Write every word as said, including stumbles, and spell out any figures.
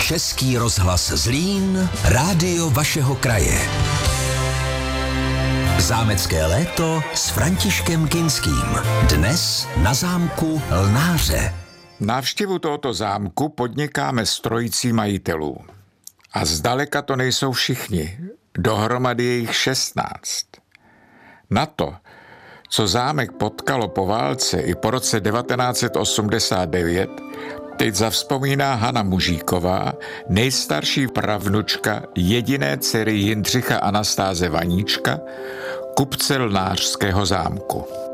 Český rozhlas Zlín, rádio vašeho kraje. Zámecké léto s Františkem Kinským. Dnes na zámku Lnáře. Návštěvu tohoto zámku podnikáme s trojicí majitelů. A zdaleka to nejsou všichni. Dohromady je jich šestnáct. Na to, co zámek potkalo po válce i po roce devatenáct set osmdesát devět, teď zavzpomíná Hana Mužíková, nejstarší pravnučka jediné dcery Jindřicha Anastáze Vaníčka, kupce Lnářského zámku.